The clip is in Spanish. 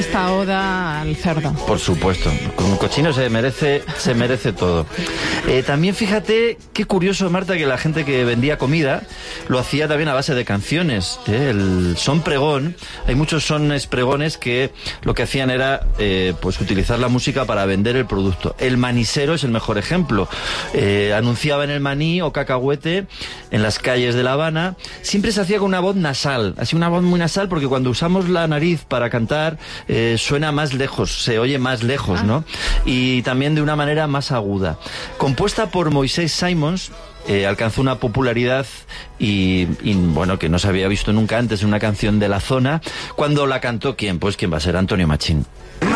esta oda al cerdo. Por supuesto, con un cochino se merece todo. También fíjate qué curioso, Marta, que la gente que vendía comida lo hacía también a base de canciones. El son pregón, hay muchos sones pregones que lo que hacían era pues utilizar la música para vender el producto. El manisero es el mejor ejemplo. Anunciaban el maní o cacahuete en las calles de La Habana. Siempre se hacía con una voz nasal, así una voz muy nasal, porque cuando usamos la nariz para cantar suena más lejos, se oye más lejos, ¿no? Y también de una manera más aguda. Compuesta por Moisés Simons, alcanzó una popularidad y bueno, que no se había visto nunca antes en una canción de la zona. Cuando la cantó, ¿quién? Pues quién va a ser Antonio Machín.